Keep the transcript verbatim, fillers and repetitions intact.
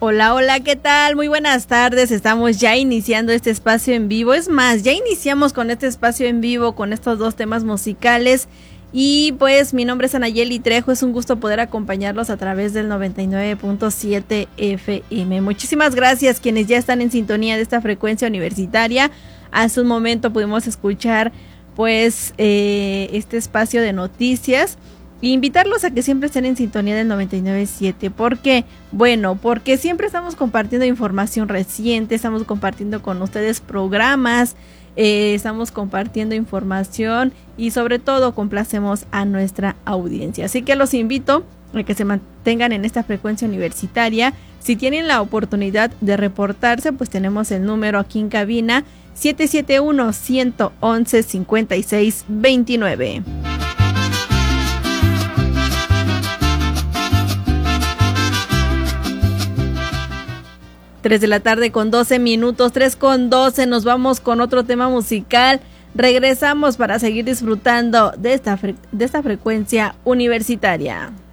Hola, hola, ¿qué tal? Muy buenas tardes, estamos ya iniciando este espacio en vivo, es más, ya iniciamos con este espacio en vivo, con estos dos temas musicales, y pues mi nombre es Anayeli Trejo, es un gusto poder acompañarlos a través del noventa y nueve punto siete F M. Muchísimas gracias quienes ya están en sintonía de esta frecuencia universitaria. Hace un momento pudimos escuchar pues eh, este espacio de noticias. E invitarlos a que siempre estén en sintonía del noventa y nueve punto siete. ¿Por qué? Bueno, porque siempre estamos compartiendo información reciente, estamos compartiendo con ustedes programas, eh, estamos compartiendo información y sobre todo complacemos a nuestra audiencia. Así que los invito a que se mantengan en esta frecuencia universitaria. Si tienen la oportunidad de reportarse, pues tenemos el número aquí en cabina siete siete uno, uno uno uno, cinco seis dos nueve. tres de la tarde con doce minutos, tres con doce, nos vamos con otro tema musical. Regresamos para seguir disfrutando de esta, fre- de esta frecuencia universitaria.